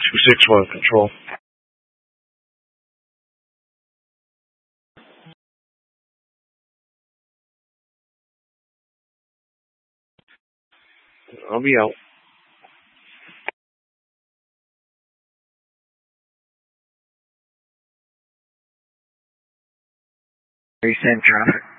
261 control. I'll be out. Are you saying traffic?